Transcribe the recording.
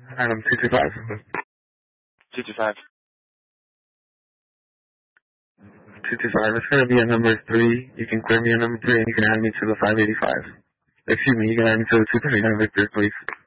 Item 225. 225. 225. It's going to be at number 3. You can clear me at number 3 and you can add me to the 585. Excuse me, you can add me to the 239 Victor, please.